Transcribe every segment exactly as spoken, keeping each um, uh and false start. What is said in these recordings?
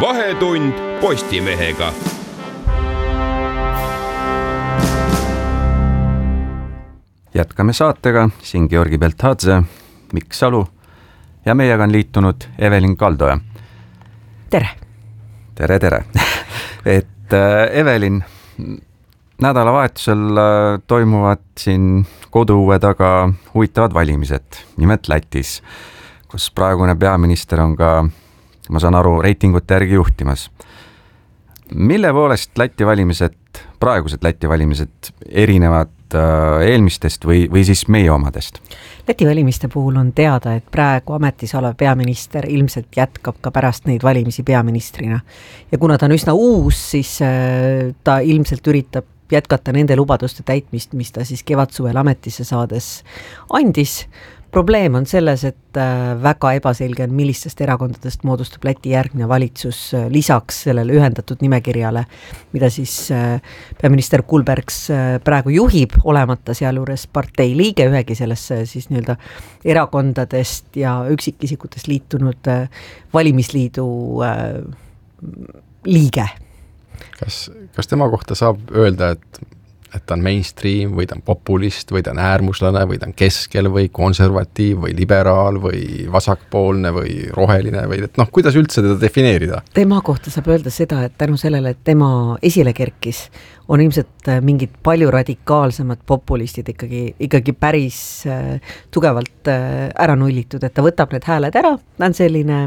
Vahetund Postimehega. Jätkame saatega, siin Georgi Belthadze, Mikk Salu ja meiega on liitunud Evelin Kaldoja. Tere! Tere, tere! Et äh, Evelin, nädalavahetusel äh, toimuvad siin koduuue taga huvitavad valimised, nimelt Lätis, kus praegune peaminister on ka, ma saan aru, reitingute järgi juhtimas. Mille poolest Läti valimised, praegused Läti valimised erinevad äh, eelmistest või, või siis meie omadest? Läti valimiste puhul on teada, et praegu ametis olev peaminister ilmselt jätkab ka pärast neid valimisi peaministrina. Ja kuna ta on üsna uus, siis äh, ta ilmselt üritab jätkata nende lubaduste täitmist, mis ta siis kevadsuvel ametisse saades andis. Probleem on selles, et väga ebaselge on, millistest erakondadest moodustub Läti järgne valitsus lisaks sellele ühendatud nimekirjale, mida siis peaminister Kulbergs praegu juhib, olemata sealjuures partei liige, ühegi sellesse siis nii-öelda erakondadest ja üksikisikutest liitunud valimisliidu liige. Kas, kas tema kohta saab öelda, et et ta on mainstream või ta on populist või ta on äärmuslane või ta on keskel või konservatiiv või liberaal või vasakpoolne või roheline või et noh, kuidas üldse teda defineerida? Tema kohta saab öelda seda, et tänu sellele, et tema esile kerkis, on ilmselt mingid palju radikaalsemad populistid ikkagi, ikkagi päris äh, tugevalt äh, ära nullitud, et ta võtab need hääled ära, ta on selline,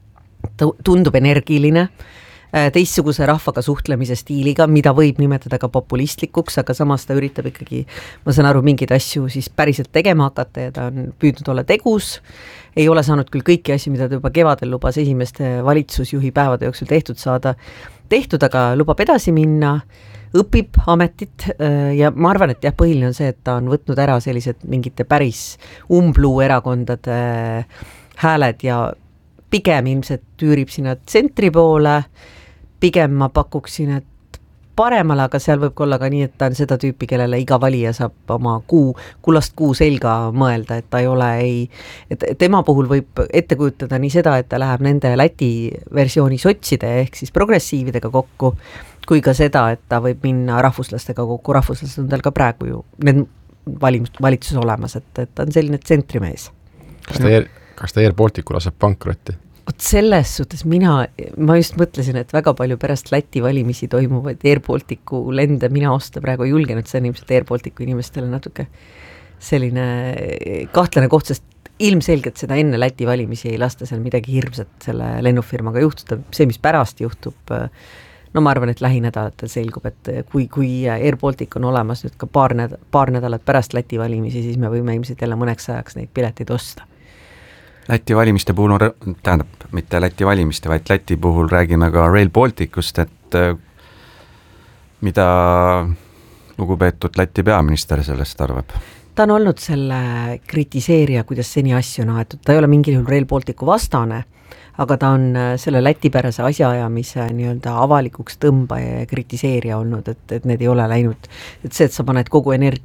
ta tundub energiline, teistsuguse rahvaga suhtlemise stiiliga, mida võib nimetada ka populistlikuks, aga samas ta üritab ikkagi, ma saan aru, mingeid asju siis päriselt tegema hakata ja ta on püüdnud olla tegus, ei ole saanud küll kõiki asju, mida ta juba kevadel lubas esimeste valitsusjuhi päevade jooksul tehtud saada, tehtud, aga lubab edasi minna, õpib ametit ja ma arvan, et jah, põhiline on see, et ta on võtnud ära sellised mingite päris umbluu erakondade hääled ja pigem ilmselt tüürib sinna tsentri poole, pigem ma pakuksin, et paremale, aga seal võib olla ka nii, et ta on seda tüüpi, kellele iga valija saab oma kuu, kullast kuu selga mõelda, et ta ei ole, ei, et tema puhul võib ette kujutada nii seda, et ta läheb nende Läti versiooni sotside ehk siis progressiividega kokku, kui ka seda, et ta võib minna rahvuslastega kokku, rahvuslased on tal ka praegu ju need valimus, valitsus olemas, et, et ta on selline tsentrimees. Kas ta, kas ta Air Balticu laseb pankrotti? Ot selles suhtes mina, ma just mõtlesin, et väga palju pärast Läti valimisi toimuvad Air Balticu lende mina osta praegu julgen, et see on ilmselt Air Balticu inimestele natuke selline kahtlane koht, sest ilmselgelt seda enne Läti valimisi ei lasta seal midagi hirmsat selle lennufirmaga juhtuda. See, mis pärast juhtub, no ma arvan, et lähinädalatel selgub, et kui, kui Air Baltic on olemas nüüd ka paar, näd- paar nädalat pärast Läti valimisi, siis me võime ilmselt jälle mõneks ajaks neid pileteid osta. Läti valimiste puhul, on, tähendab, mitte Läti valimiste, vaid Läti puhul räägime ka Rail Balticust, et mida lugupeetud Läti peaminister sellest arvab? Ta on olnud selle kritiseerija, kuidas seni asju on aetud. Ta ei ole mingil juhul Rail Balticu vastane, aga ta on selle lätipärase asjaajamise nii-öelda avalikuks tõmbaja ja kritiseerija olnud, et, et need ei ole läinud, et see, et sa paned kogu energia